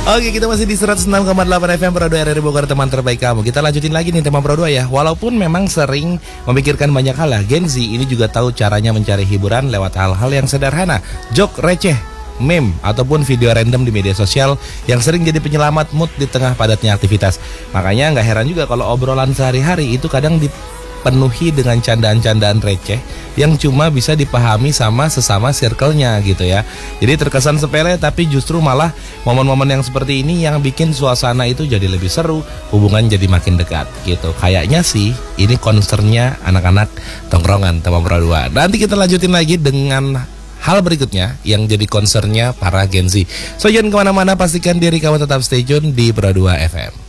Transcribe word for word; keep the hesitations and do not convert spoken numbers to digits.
Oke, kita masih di seratus enam koma delapan F M Pro dua R R Bogor, teman terbaik kamu. Kita lanjutin lagi nih tema Pro dua ya. Walaupun memang sering memikirkan banyak hal lah, Gen Z ini juga tahu caranya mencari hiburan lewat hal-hal yang sederhana. Joke receh, meme, ataupun video random di media sosial yang sering jadi penyelamat mood di tengah padatnya aktivitas. Makanya nggak heran juga kalau obrolan sehari-hari itu kadang dipenuhi dengan candaan-candaan receh yang cuma bisa dipahami sama sesama circle-nya gitu ya. Jadi terkesan sepele tapi justru malah momen-momen yang seperti ini yang bikin suasana itu jadi lebih seru, hubungan jadi makin dekat gitu. Kayaknya sih ini concernnya anak-anak tongkrongan tema Pro dua. Nanti kita lanjutin lagi dengan hal berikutnya yang jadi concernnya para Gen Z. So jangan kemana-mana, pastikan diri kamu tetap stay tune di Pro dua F M.